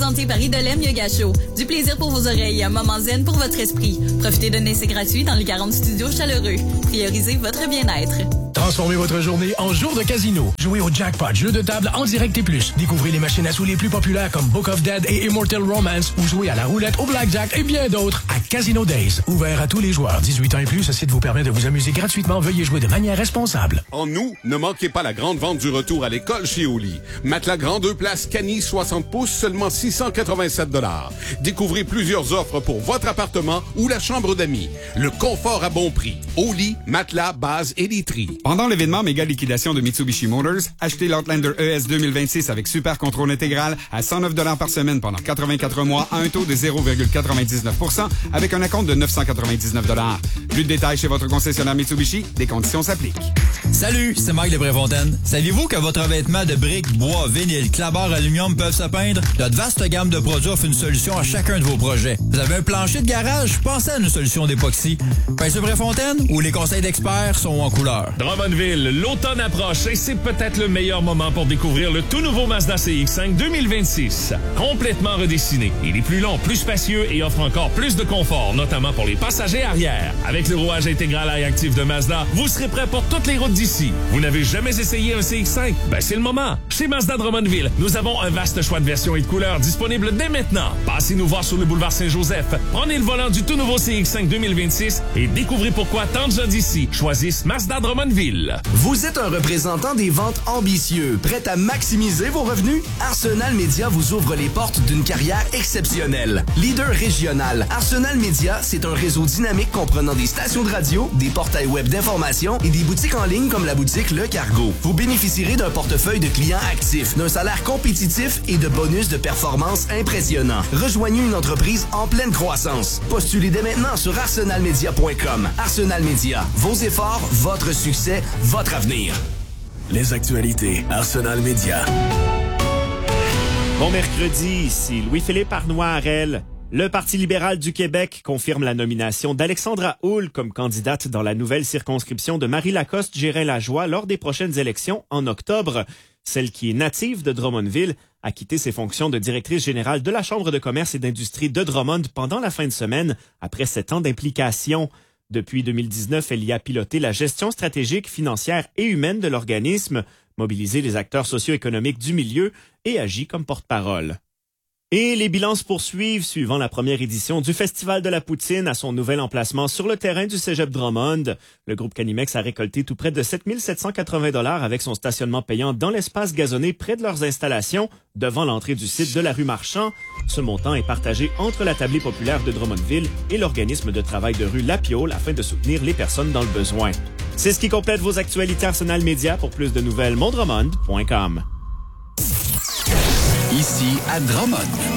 présenté par Idolem Yoga Show. Du plaisir pour vos oreilles et un moment zen pour votre esprit. Profitez d'un essai gratuit dans les 40 studios chaleureux. Priorisez votre bien-être. Transformez votre journée en jour de casino. Jouez au jackpot, jeu de table en direct et plus. Découvrez les machines à sous les plus populaires comme Book of Dead et Immortal Romance ou jouez à la roulette, au blackjack et bien d'autres à Casino Days. Ouvert à tous les joueurs. 18 ans et plus, ce site vous permet de vous amuser gratuitement. Veuillez jouer de manière responsable. En août, ne manquez pas la grande vente du retour à l'école chez Oli. Matelas grand 2 places Cani 60 pouces, seulement 687 $. Découvrez plusieurs offres pour votre appartement ou la chambre d'amis. Le confort à bon prix. Oli, matelas, base et literie. Pendant l'événement méga liquidation de Mitsubishi Motors, achetez l'Outlander ES 2026 avec super contrôle intégral à 109 $ par semaine pendant 84 mois à un taux de 0,99% avec un acompte de 999 $. Plus de détails chez votre concessionnaire Mitsubishi, des conditions s'appliquent. Salut, c'est Mike de Préfontaine. Saviez-vous que votre revêtement de briques, bois, vinyle, clapboard, aluminium peuvent se peindre? Notre vaste gamme de produits offre une solution à chacun de vos projets. Vous avez un plancher de garage? Pensez à une solution d'époxy. Peinture Préfontaine, où les conseils d'experts sont en couleur. Drummondville, l'automne approche et c'est peut-être le meilleur moment pour découvrir le tout nouveau Mazda CX-5 2026. Complètement redessiné. Il est plus long, plus spacieux et offre encore plus de confort, notamment pour les passagers arrière. Avec le rouage intégral air actif de Mazda, vous serez prêt pour toutes les routes d'ici. Vous n'avez jamais essayé un CX-5? Ben, c'est le moment. Chez Mazda Drummondville, nous avons un vaste choix de versions et de couleurs disponibles dès maintenant. Passez nous voir sur le boulevard Saint-Joseph. Prenez le volant du tout nouveau CX-5 2026 et découvrez pourquoi tant de gens d'ici choisissent Mazda Drummondville. Vous êtes un représentant des ventes ambitieux, prêt à maximiser vos revenus? Arsenal Media vous ouvre les portes d'une carrière exceptionnelle. Leader régional, Arsenal Media, c'est un réseau dynamique comprenant des stations de radio, des portails web d'information et des boutiques en ligne comme la boutique Le Cargo. Vous bénéficierez d'un portefeuille de clients actifs, d'un salaire compétitif et de bonus de performance impressionnants. Rejoignez une entreprise en pleine croissance. Postulez dès maintenant sur arsenalmedia.com. Arsenal Media, vos efforts, votre succès, votre avenir. Les actualités, Arsenal Média. Bon mercredi, ici Louis-Philippe Arnois-Harel. Le Parti libéral du Québec confirme la nomination d'Alexandra Houle comme candidate dans la nouvelle circonscription de Marie Lacoste-Gérin-Lajoie lors des prochaines élections en octobre. Celle qui est native de Drummondville a quitté ses fonctions de directrice générale de la Chambre de commerce et d'industrie de Drummond pendant la fin de semaine, après 7 ans d'implication. Depuis 2019, elle y a piloté la gestion stratégique, financière et humaine de l'organisme, mobilisé les acteurs socio-économiques du milieu et agi comme porte-parole. Et les bilans se poursuivent suivant la première édition du Festival de la Poutine à son nouvel emplacement sur le terrain du Cégep Drummond. Le groupe Canimex a récolté tout près de 7 780 $ avec son stationnement payant dans l'espace gazonné près de leurs installations, devant l'entrée du site de la rue Marchand. Ce montant est partagé entre la tablée populaire de Drummondville et l'organisme de travail de rue La Piole afin de soutenir les personnes dans le besoin. C'est ce qui complète vos actualités Arsenal Média. Pour plus de nouvelles, mondrummond.com. Ici à Drummond.